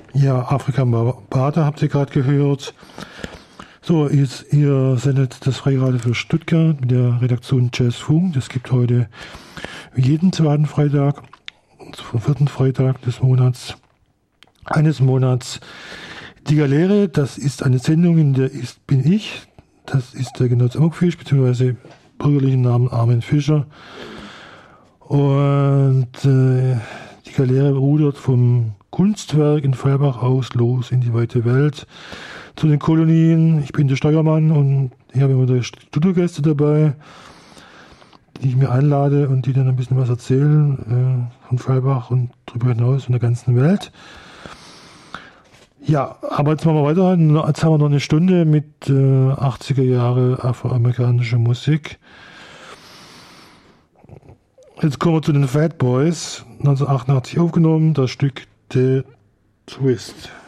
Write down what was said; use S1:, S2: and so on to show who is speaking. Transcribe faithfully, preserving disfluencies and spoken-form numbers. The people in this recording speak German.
S1: Ja, Afrika Bambaataa habt ihr gerade gehört. So, jetzt, ihr sendet das Freiradio für Stuttgart mit der Redaktion Jazzfunk. Das gibt heute jeden zweiten Freitag, vom vierten Freitag des Monats, eines Monats, die Galeere. Das ist eine Sendung, in der ist, bin ich. Das ist der Genoss Amokfisch, beziehungsweise bürgerlichen Namen Armin Fischer. Und äh, die Galeere rudert vom Kunstwerk in Feuerbach aus los in die weite Welt zu den Kolonien. Ich bin der Steuermann und ich habe immer die Studiogäste dabei, die ich mir einlade und die dann ein bisschen was erzählen äh, von Feuerbach und darüber hinaus von der ganzen Welt. Ja, aber jetzt machen wir weiter. Jetzt haben wir noch eine Stunde mit äh, achtziger Jahre afroamerikanischer Musik. Jetzt kommen wir zu den Fat Boys, neunzehnhundertachtundachtzig aufgenommen, das Stück The Twist.